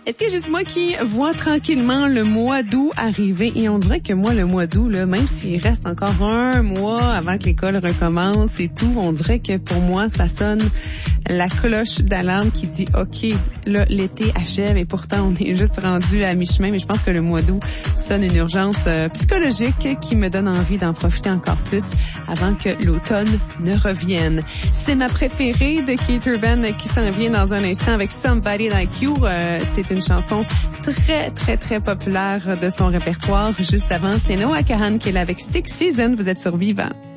Est-ce que juste moi qui vois tranquillement le mois d'août arriver? Et on dirait que moi, le mois d'août, là, même s'il reste encore un mois avant que l'école recommence et tout, on dirait que pour moi, ça sonne la cloche d'alarme qui dit OK, là, l'été achève et pourtant, on est juste rendu à mi-chemin. Mais je pense que le mois d'août sonne une urgence psychologique qui me donne envie d'en profiter encore plus avant que l'automne ne revienne. C'est ma préférée de Keith Urban qui s'en vient dans un instant avec Somebody Like You. C'est une chanson très, très, très populaire de son répertoire. Juste avant, c'est Noah Kahan qui est là avec Stick Season. Vous êtes sur Vivant.